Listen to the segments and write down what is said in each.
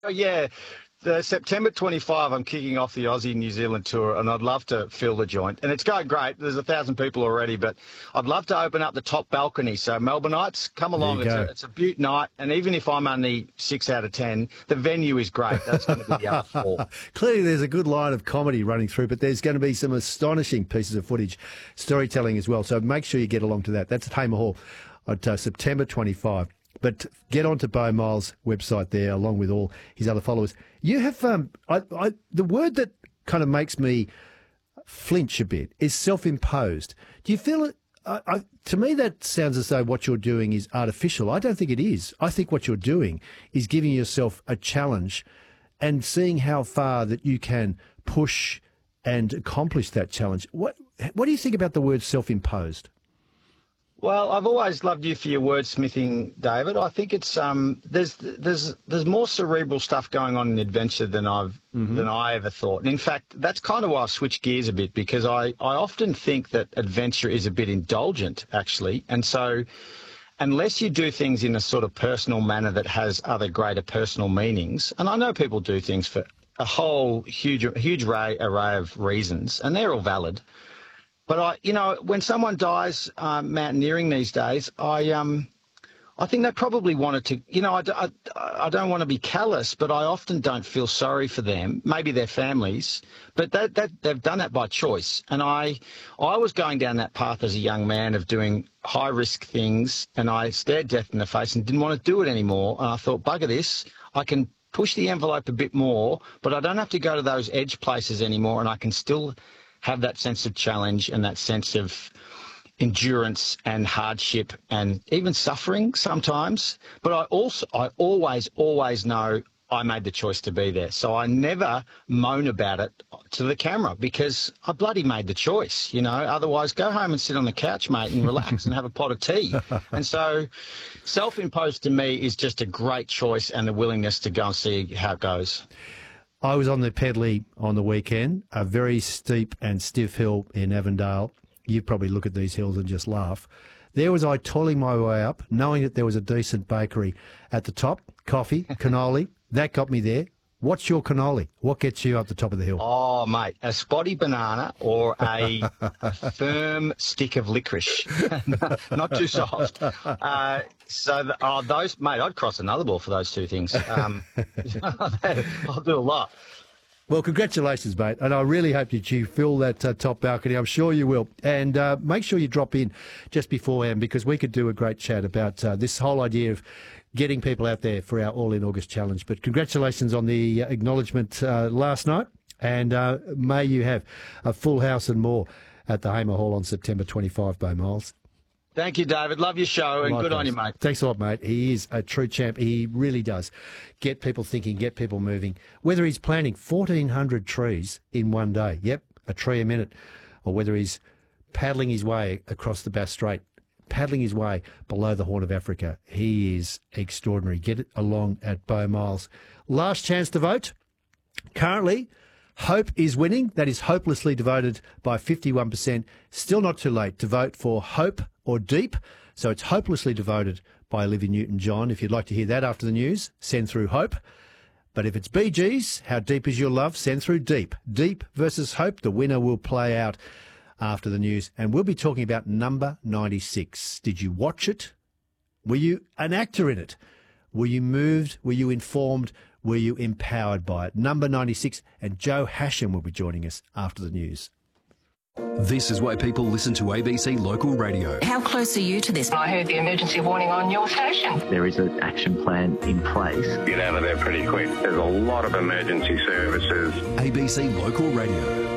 Oh, yeah. The September 25, I'm kicking off the Aussie New Zealand tour, and I'd love to fill the joint. And it's going great. There's 1,000 people already, but I'd love to open up the top balcony. So Melbourneites, come along. It's a beaut night, and even if I'm only 6 out of 10, the venue is great. That's going to be the other 4. Clearly, there's a good line of comedy running through, but there's going to be some astonishing pieces of footage, storytelling as well. So make sure you get along to that. That's at Hamer Hall on September 25. But get onto Beau Miles' website there, along with all his other followers. You have the word that kind of makes me flinch a bit is self-imposed. Do you feel it? To me, that sounds as though what you're doing is artificial. I don't think it is. I think what you're doing is giving yourself a challenge and seeing how far that you can push and accomplish that challenge. What do you think about the word self-imposed? Well, I've always loved you for your wordsmithing, David. I think it's there's more cerebral stuff going on in adventure than I ever thought. And in fact, that's kind of why I've switched gears a bit, because I often think that adventure is a bit indulgent, actually. And so unless you do things in a sort of personal manner that has other greater personal meanings, and I know people do things for a whole huge array of reasons, and they're all valid. But when someone dies mountaineering these days, I think they probably wanted to. I don't want to be callous, but I often don't feel sorry for them. Maybe their families, but they've done that by choice. And I was going down that path as a young man of doing high risk things, and I stared death in the face and didn't want to do it anymore. And I thought, bugger this, I can push the envelope a bit more, but I don't have to go to those edge places anymore, and I can still have that sense of challenge and that sense of endurance and hardship and even suffering sometimes. But I always know I made the choice to be there. So I never moan about it to the camera, because I bloody made the choice, Otherwise, go home and sit on the couch, mate, and relax and have a pot of tea. And so self-imposed to me is just a great choice, and the willingness to go and see how it goes. I was on the Pedley on the weekend, a very steep and stiff hill in Avondale. You probably look at these hills and just laugh. There was I toiling my way up, knowing that there was a decent bakery at the top, coffee, cannoli. That got me there. What's your cannoli? What gets you up the top of the hill? Oh, mate, a spotty banana or a firm stick of licorice. Not too soft. Those, mate, I'd cross another ball for those two things. I'll do a lot. Well, congratulations, mate. And I really hope that you fill that top balcony. I'm sure you will. And make sure you drop in just beforehand, because we could do a great chat about this whole idea of getting people out there for our All in August challenge. But congratulations on the acknowledgement last night, and may you have a full house and more at the Hamer Hall on September 25, Beau Miles. Thank you, David. Love your show, and good on you, mate. Thanks a lot, mate. He is a true champ. He really does get people thinking, get people moving. Whether he's planting 1,400 trees in one day, yep, a tree a minute, or whether he's paddling his way across the Bass Strait, paddling his way below the Horn of Africa. He is extraordinary. Get it along at Beau Miles. Last chance to vote. Currently, Hope is winning. That is hopelessly devoted by 51%. Still not too late to vote for Hope or Deep. So it's hopelessly devoted by Olivia Newton-John. If you'd like to hear that after the news, send through Hope. But if it's Bee Gees, How Deep Is Your Love, send through Deep. Deep versus Hope. The winner will play out after the news, and we'll be talking about Number 96. Did you watch it? Were you an actor in it? Were you moved? Were you informed? Were you empowered by it? Number 96, and Joe Hasham will be joining us after the news. This is why people listen to ABC Local Radio. How close are you to this? I heard the emergency warning on your station. There is an action plan in place. Get out of there pretty quick. There's a lot of emergency services. ABC Local Radio.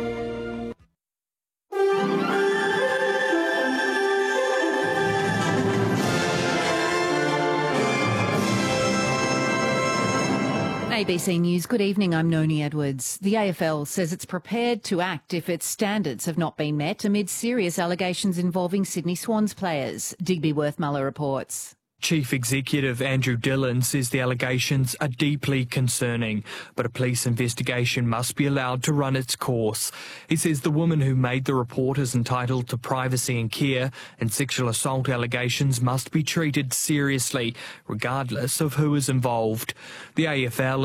ABC News, good evening, I'm Noni Edwards. The AFL says it's prepared to act if its standards have not been met amid serious allegations involving Sydney Swans players. Digby Worthmuller reports. Chief Executive Andrew Dillon says the allegations are deeply concerning, but a police investigation must be allowed to run its course. He says the woman who made the report is entitled to privacy and care, and sexual assault allegations must be treated seriously, regardless of who is involved. The AFL